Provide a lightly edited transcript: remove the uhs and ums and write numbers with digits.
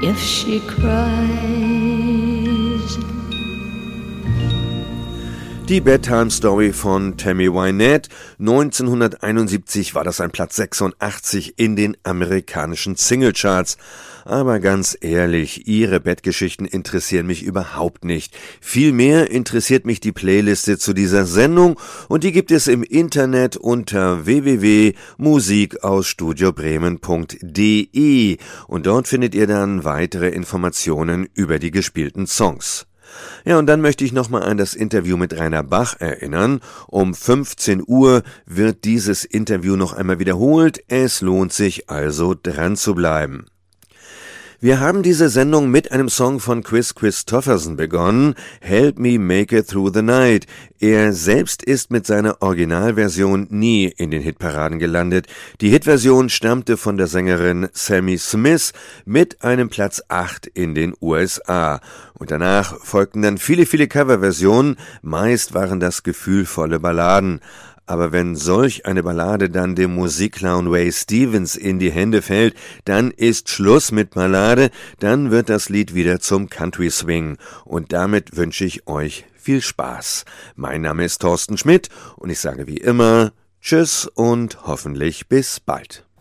if she cries. Die Bedtime Story von Tammy Wynette. 1971 war das ein Platz 86 in den amerikanischen Singlecharts. Aber ganz ehrlich, ihre Bettgeschichten interessieren mich überhaupt nicht. Vielmehr interessiert mich die Playliste zu dieser Sendung und die gibt es im Internet unter www.musikausstudiobremen.de und dort findet ihr dann weitere Informationen über die gespielten Songs. Ja, und dann möchte ich nochmal an das Interview mit Rainer Bach erinnern. Um 15 Uhr wird dieses Interview noch einmal wiederholt. Es lohnt sich also, dran zu bleiben. Wir haben diese Sendung mit einem Song von Kris Kristofferson begonnen, Help Me Make It Through the Night. Er selbst ist mit seiner Originalversion nie in den Hitparaden gelandet. Die Hitversion stammte von der Sängerin Sammy Smith mit einem Platz 8 in den USA. Und danach folgten dann viele Coverversionen, meist waren das gefühlvolle Balladen. Aber wenn solch eine Ballade dann dem Musikclown Ray Stevens in die Hände fällt, dann ist Schluss mit Ballade, dann wird das Lied wieder zum Country Swing. Und damit wünsche ich euch viel Spaß. Mein Name ist Thorsten Schmidt und ich sage wie immer Tschüss und hoffentlich bis bald.